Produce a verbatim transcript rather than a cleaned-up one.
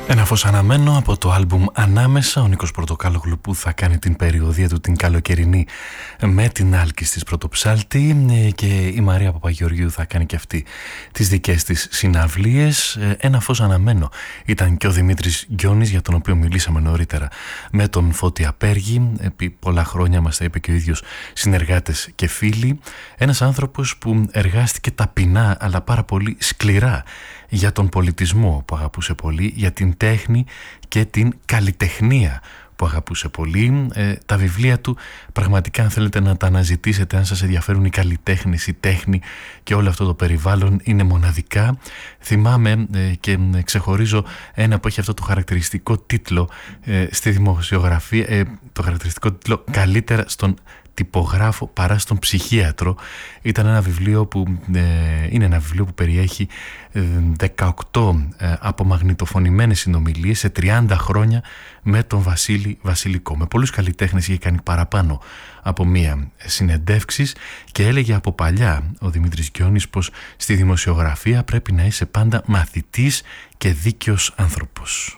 Ένα φως αναμένο από το άλμπουμ Ανάμεσα, ο Νίκος Πορτοκάλογλου που θα κάνει την περιοδία του την καλοκαιρινή με την Άλκης της Πρωτοψάλτη, και η Μαρία Παπαγεωργίου θα κάνει και αυτή τις δικές της συναυλίες. Ένα φως αναμένο ήταν και ο Δημήτρης Γκιόνης, για τον οποίο μιλήσαμε νωρίτερα με τον Φώτη Απέργη. Επί πολλά χρόνια, μας τα είπε και ο ίδιος, συνεργάτες και φίλοι. Ένας άνθρωπος που εργάστηκε ταπεινά αλλά πάρα πολύ σκληρά για τον πολιτισμό που αγαπούσε πολύ, για την τέχνη και την καλλιτεχνία που αγαπούσε πολύ. Ε, τα βιβλία του πραγματικά, αν θέλετε να τα αναζητήσετε, αν σας ενδιαφέρουν οι καλλιτέχνες, η τέχνη και όλο αυτό το περιβάλλον, είναι μοναδικά. Θυμάμαι ε, και ξεχωρίζω ένα που έχει αυτό το χαρακτηριστικό τίτλο ε, στη δημοσιογραφία, ε, το χαρακτηριστικό τίτλο «Καλύτερα στον τυπογράφο παρά στον ψυχίατρο». Ήταν ένα βιβλίο που ε, είναι ένα βιβλίο που περιέχει ε, δεκαοκτώ ε, απομαγνητοφωνημένες συνομιλίες σε τριάντα χρόνια με τον Βασίλη Βασιλικό. Με πολλούς καλλιτέχνες είχε κάνει παραπάνω από μία συνεντεύξεις και έλεγε από παλιά ο Δημήτρης Γκιόνης πως στη δημοσιογραφία πρέπει να είσαι πάντα μαθητής και δίκαιος άνθρωπος.